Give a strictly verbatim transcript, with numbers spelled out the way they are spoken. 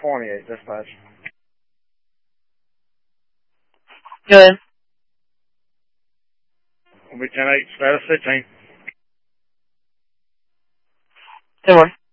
twenty-eight, dispatch. Good. Will be ten eight, status fifteen. Good work.